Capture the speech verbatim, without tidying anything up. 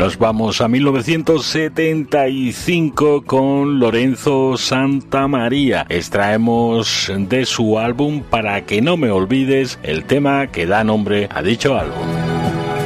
Nos vamos a mil novecientos setenta y cinco con Lorenzo Santamaría. Extraemos de su álbum Para que no me olvides el tema que da nombre a dicho álbum.